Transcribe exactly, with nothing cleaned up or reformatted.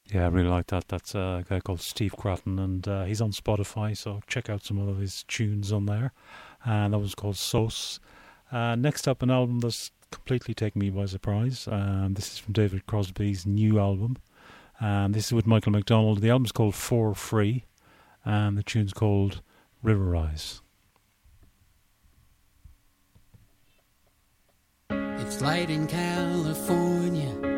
Yeah, I really like that. That's a guy called Steve Cratton, and uh, he's on Spotify, so check out some of his tunes on there. And that was called Sauce. Uh, next up, an album that's completely taken me by surprise. Um, this is from David Crosby's new album. And this is with Michael McDonald. The album's called For Free, and the tune's called River Rise. It's light in California,